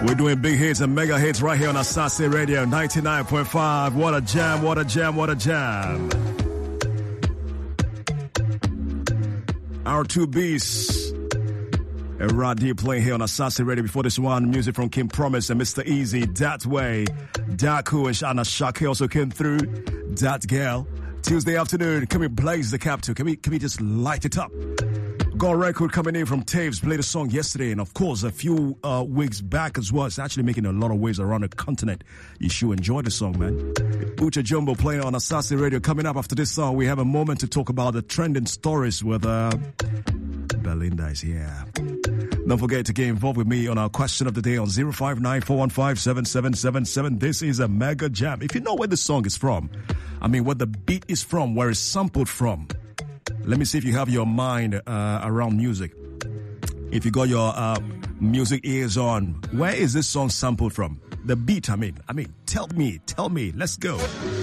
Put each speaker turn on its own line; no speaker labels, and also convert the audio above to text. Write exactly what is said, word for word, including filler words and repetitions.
We're doing big hits and mega hits right here on Asase Radio ninety-nine point five. What a jam, what a jam, what a jam. Our two beasts. Eradi playing here on Asase Radio. Before this one, music from King Promise and Mister Easy, That Way. Daku and Shana Shaki also came through. That Girl. Tuesday afternoon, can we blaze the capital? Can we, can we just light it up? Got a record coming in from Taves, played a song yesterday, and of course, a few uh, weeks back as well. It's actually making a lot of waves around the continent. You should enjoy the song, man. Ucha Jumbo playing on Asase Radio. Coming up after this song, we have a moment to talk about the trending stories with uh, Belinda is here. Don't forget to get involved with me on our question of the day on zero five nine, four one five, seven seven seven seven. This is a mega jam. If you know where the song is from, I mean, where the beat is from, where it's sampled from, let me see if you have your mind uh, around music. If you got your uh, music ears on, where is this song sampled from? The beat, I mean. I mean, tell me, tell me. Let's go.